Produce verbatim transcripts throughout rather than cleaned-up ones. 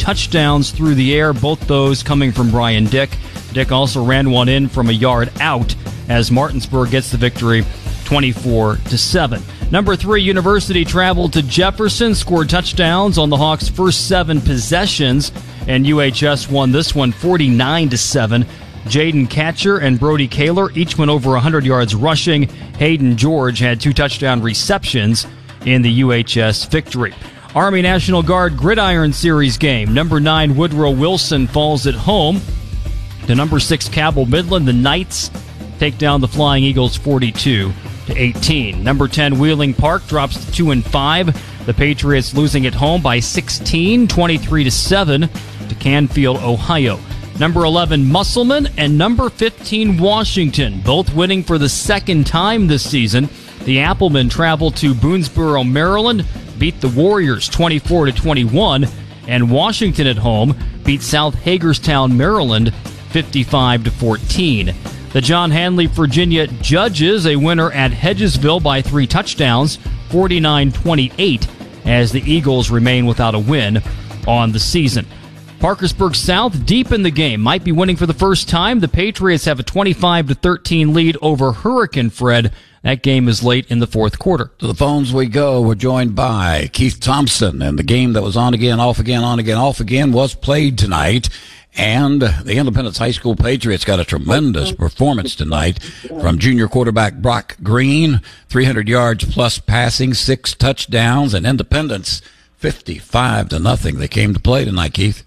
touchdowns through the air, both those coming from Brian Dick. Dick also ran one in from a yard out as Martinsburg gets the victory twenty-four to seven. Number three, University traveled to Jefferson, scored touchdowns on the Hawks' first seven possessions, and U H S won this one forty-nine to seven. Jaden Catcher and Brody Kaler each went over one hundred yards rushing. Hayden George had two touchdown receptions in the U H S victory. Army National Guard Gridiron Series game. Number nine, Woodrow Wilson falls at home to number six, Cabell Midland. The Knights take down the Flying Eagles forty-two to eighteen. Number ten, Wheeling Park drops to two and five. The Patriots losing at home by sixteen, twenty-three to seven to Canfield, Ohio. Number eleven, Musselman, and number fifteen, Washington, both winning for the second time this season. The Applemen travel to Boonesboro, Maryland, beat the Warriors twenty-four to twenty-one, and Washington at home beat South Hagerstown, Maryland, fifty-five to fourteen. The John Hanley Virginia Judges a winner at Hedgesville by three touchdowns, forty-nine twenty-eight, as the Eagles remain without a win on the season. Parkersburg South deep in the game, might be winning for the first time. The Patriots have a twenty-five to thirteen lead over Hurricane Fred. That game is late in the fourth quarter. To the phones we go. We're joined by Keith Thompson, and the game that was on again, off again, on again, off again was played tonight. And the Independence High School Patriots got a tremendous performance tonight from junior quarterback Brock Green, three hundred yards plus passing, six touchdowns, and Independence fifty-five to nothing. They came to play tonight, Keith.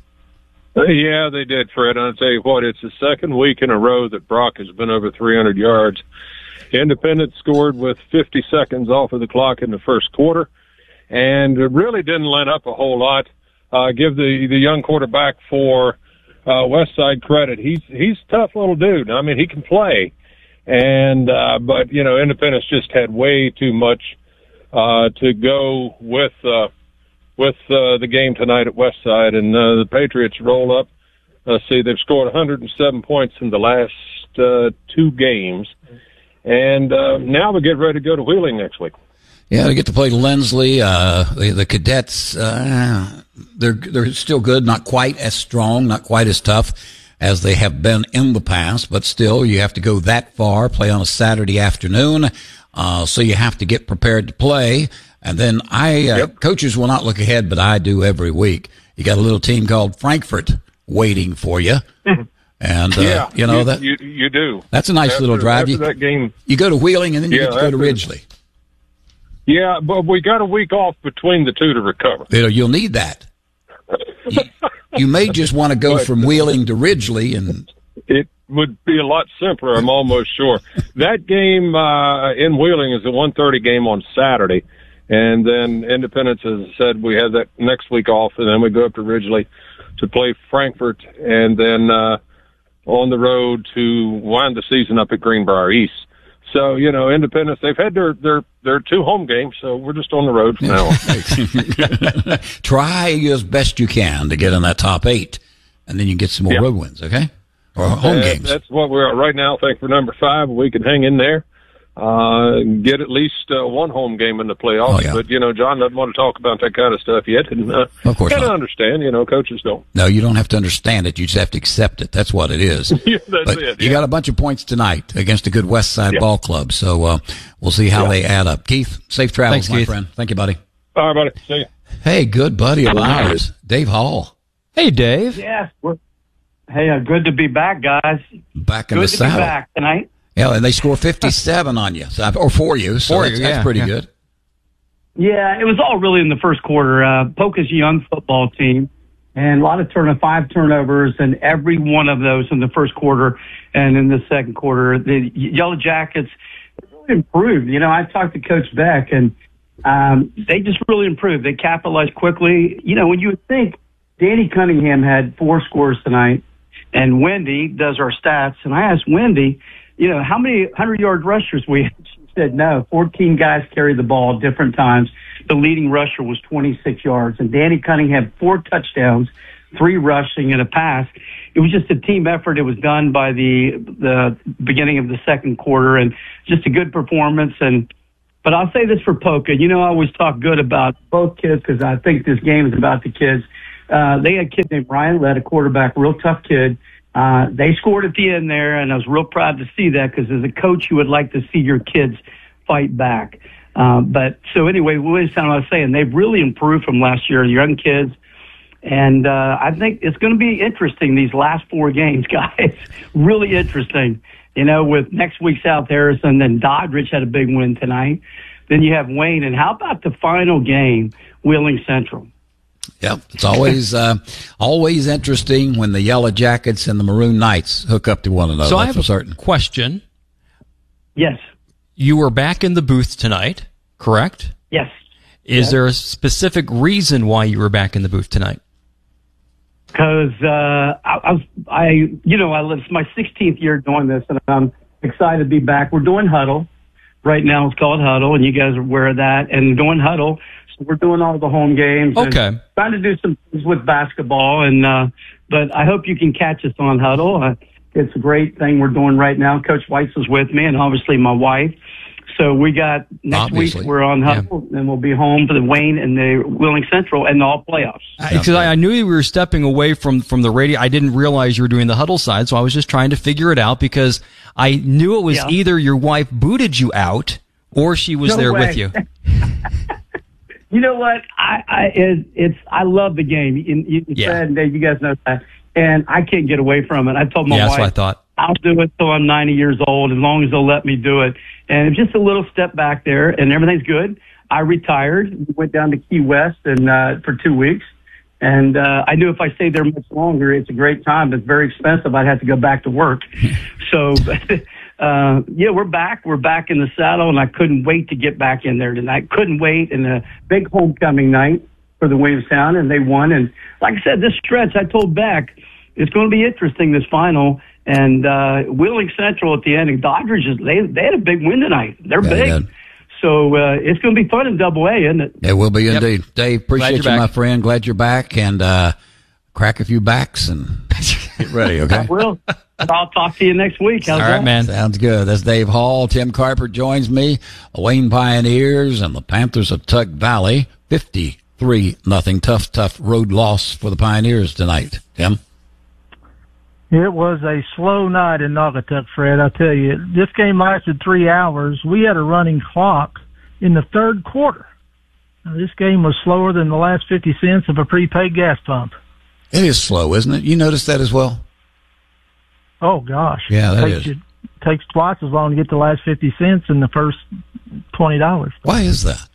Yeah, they did, Fred. I'll tell you what, it's the second week in a row that Brock has been over three hundred yards. Independence scored with fifty seconds off of the clock in the first quarter, and it really didn't let up a whole lot. Uh, give the, the young quarterback for uh, Westside credit. He's he's a tough little dude. I mean, he can play, and uh, but you know, Independence just had way too much uh, to go with uh, with uh, the game tonight at Westside, and uh, the Patriots roll up. Uh, see, they've scored one hundred seven points in the last uh, two games. And uh, now we get ready to go to Wheeling next week. Yeah, they get to play Lindsley. Uh, the, the Cadets, uh, they're they're still good, not quite as strong, not quite as tough as they have been in the past, but still, you have to go that far, play on a Saturday afternoon, uh, so you have to get prepared to play. And then I, uh, yep. coaches will not look ahead, but I do every week. You got a little team called Frankfort waiting for you. And, uh, yeah, you know, you, that, you, you do. That's a nice after, little drive. After You, that game, you go to Wheeling and then you yeah, get to go after, to Ridgely. Yeah, but we got a week off between the two to recover. You know, you'll need that. you, you may just want to go but, from Wheeling to Ridgely, and it would be a lot simpler, I'm almost sure. That game uh, in Wheeling is a one thirty game on Saturday, and then Independence, as I said, we have that next week off, and then we go up to Ridgely to play Frankfort, and then uh, on the road to wind the season up at Greenbrier East. So, you know, Independence, they've had their, their, their two home games, so we're just on the road from now on. Try as best you can to get in that top eight, and then you get some more yeah. road wins, okay? Or home uh, games. That's what we're at right now. I think we're number five. We can hang in there. Uh, get at least uh, one home game in the playoffs. Oh, yeah. But, you know, John doesn't want to talk about that kind of stuff yet. And, uh, of course kind of not. understand, you know, coaches don't. No, you don't have to understand it. You just have to accept it. That's what it is. yeah, that's but it. You yeah. got a bunch of points tonight against a good West Side yeah. ball club. So uh, we'll see how yeah. they add up. Keith, safe travels, Thanks, my Keith. friend. Thank you, buddy. All right, buddy. See you. Hey, good buddy of ours, Dave Hall. Hey, Dave. Yes. We're, hey, uh, good to be back, guys. Back in good the to saddle. Be back tonight. Yeah, and they score fifty-seven on you, so, or for you, so for that's, you, yeah, that's pretty yeah. good. Yeah, it was all really in the first quarter. Uh, Polka's a young football team, and a lot of turn five turnovers, and every one of those in the first quarter and in the second quarter. The Yellow Jackets really improved. You know, I talked to Coach Beck, and um, they just really improved. They capitalized quickly. You know, when you would think Danny Cunningham had four scores tonight, and Wendy does our stats, and I asked Wendy, you know, how many hundred-yard rushers we had? She said no. fourteen guys carried the ball at different times. The leading rusher was twenty-six yards, and Danny Cunningham had four touchdowns, three rushing, and a pass. It was just a team effort. It was done by the the beginning of the second quarter, and just a good performance. And but I'll say this for Polka. You know, I always talk good about both kids because I think this game is about the kids. uh, they had a kid named Ryan Lett, a quarterback, real tough kid. Uh, they scored at the end there, and I was real proud to see that because as a coach, you would like to see your kids fight back. Uh, but so anyway, Williamstown, I was saying, they've really improved from last year, young kids. And uh, I think it's going to be interesting, these last four games, guys. Really interesting. You know, with next week South Harrison, then Doddridge had a big win tonight. Then you have Wayne. And how about the final game, Wheeling Central? Yep, it's always uh, always interesting when the Yellow Jackets and the Maroon Knights hook up to one another. So That's I have for a certain. question. Yes. You were back in the booth tonight, correct? Yes. Is yes. there a specific reason why you were back in the booth tonight? Because uh, I, I, was, I, you know, I it's my sixteenth year doing this, and I'm excited to be back. We're doing Huddle right now. It's called Huddle, and you guys are aware of that. And doing Huddle, so we're doing all the home games. Okay. And trying to do some things with basketball, and uh, but I hope you can catch us on Huddle. Uh, it's a great thing we're doing right now. Coach Weitz is with me, and obviously my wife. So we got next Obviously. week we're on Huddle, yeah. and we'll be home for the Wayne and the Wheeling Central and the all playoffs. Because I, I knew you were stepping away from, from the radio. I didn't realize you were doing the Huddle side, so I was just trying to figure it out because I knew it was yeah. either your wife booted you out or she was no there way. with you. You know what? I, I it, it's I love the game. You, you Yeah. said that you guys know that, and I can't get away from it. I told my Yeah, that's wife, what I thought. I'll do it till I'm ninety years old, as long as they'll let me do it. And it's just a little step back there, and everything's good. I retired, went down to Key West, and uh, for two weeks. And uh, I knew if I stayed there much longer, it's a great time, but it's very expensive. I'd have to go back to work. so, uh, yeah, we're back. We're back in the saddle, and I couldn't wait to get back in there tonight. Couldn't wait. And a big homecoming night for the Williamstown, and they won. And like I said, this stretch, I told Beck, it's going to be interesting, this final. And uh, Wheeling Central at the end, and Doddridge, they, they had a big win tonight. They're yeah, big. So uh, it's going to be fun in Double A, isn't it? It will be Yep. indeed. Dave, appreciate you, my friend. Glad you're back, and uh, crack a few backs and get ready, okay? I will. I'll talk to you next week. How's All right, that? man. Sounds good. That's Dave Hall. Tim Carper joins me. The Wayne Pioneers and the Panthers of Tug Valley. fifty-three nothing. Tough, tough road loss for the Pioneers tonight. Tim? It was a slow night in Naugatuck, Fred. I tell you, this game lasted three hours. We had a running clock in the third quarter. Now, this game was slower than the last fifty cents of a prepaid gas pump. It is slow, isn't it? You noticed that as well? Oh, gosh. Yeah, that takes is. You, takes twice as long to get the last fifty cents in the first twenty dollars. Why is that?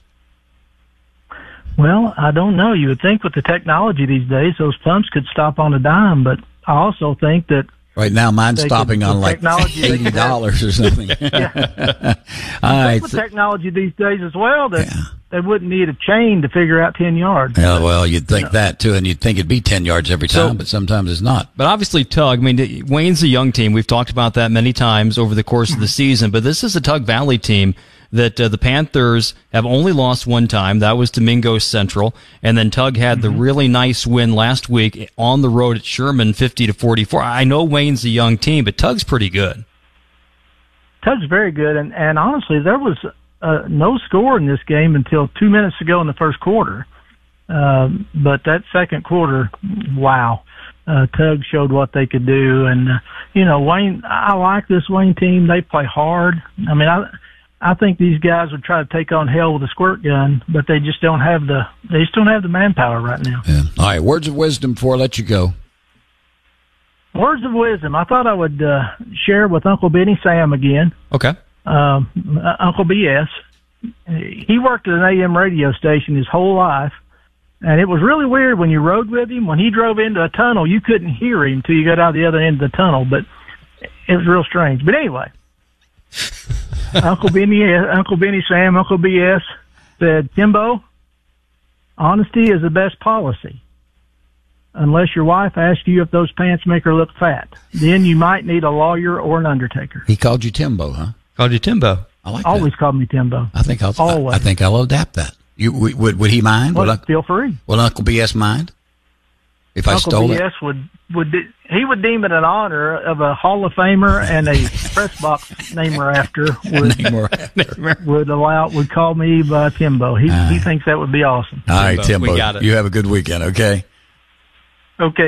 Well, I don't know. You would think with the technology these days, those pumps could stop on a dime, but I also think that Right now, mine's They stopping could- on with like technology, they eighty could have- dollars or something. yeah. All right. with technology these days as well, that Yeah. they wouldn't need a chain to figure out ten yards. Yeah, well, you'd think that too, and you'd think it'd be ten yards every time, So- but sometimes it's not. But obviously, Tug, I mean, Wayne's a young team. We've talked about that many times over the course of the season, but this is a Tug Valley team that uh, the Panthers have only lost one time. That was to Mingo Central. And then Tug had the really nice win last week on the road at Sherman, fifty to forty-four. I know Wayne's a young team, but Tug's pretty good. Tug's very good, and, and honestly, there was uh, no score in this game until two minutes ago in the first quarter. Um, but that second quarter, wow. Uh, Tug showed what they could do. And, uh, you know, Wayne, I like this Wayne team. They play hard. I mean, I, I think these guys would try to take on hell with a squirt gun, but they just don't have the, they just don't have the manpower right now. Yeah. All right, words of wisdom before I let you go. Words of wisdom. I thought I would, uh, share with Uncle Benny Sam again. Okay. Um, uh, Uncle B S. He worked at an A M radio station his whole life. And it was really weird when you rode with him. When he drove into a tunnel, you couldn't hear him till you got out the other end of the tunnel, but it was real strange. But anyway, Uncle Benny, Uncle Benny Sam, Uncle B S said, Timbo, honesty is the best policy. Unless your wife asks you if those pants make her look fat. Then you might need a lawyer or an undertaker. He called you Timbo, huh? Called you Timbo. I like Always that. called me Timbo. I think I'll. Always. I, I think I'll adapt that. You would would, would he mind? Well, would, feel free. would Uncle B S mind if I Uncle stole B it? S would would de- he would deem it an honor of a Hall of Famer and a press box namer after would Name or after. would allow would call me by Timbo. He All he right. thinks that would be awesome. All right, Timbo, Timbo. we got it. You have a good weekend, okay? Okay.